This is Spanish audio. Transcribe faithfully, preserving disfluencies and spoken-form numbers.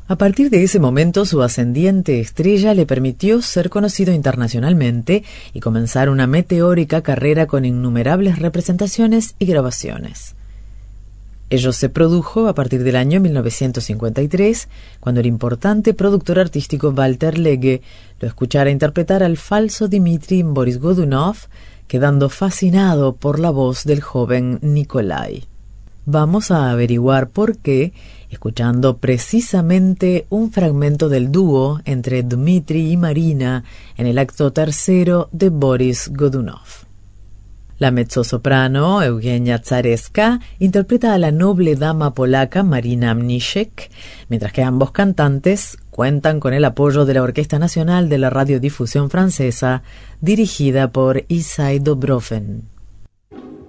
A partir de ese momento, su ascendiente estrella le permitió ser conocido internacionalmente y comenzar una meteórica carrera con innumerables representaciones y grabaciones. Ello se produjo a partir del año mil novecientos cincuenta y tres, cuando el importante productor artístico Walter Legge lo escuchara interpretar al falso Dmitri Boris Godunov, quedando fascinado por la voz del joven Nikolai. Vamos a averiguar por qué, escuchando precisamente un fragmento del dúo entre Dmitri y Marina en el acto tercero de Boris Godunov. La mezzosoprano Eugenia Zareska interpreta a la noble dama polaca Marina Mniszek, mientras que ambos cantantes cuentan con el apoyo de la Orquesta Nacional de la Radiodifusión Francesa, dirigida por Isai Dobrofen.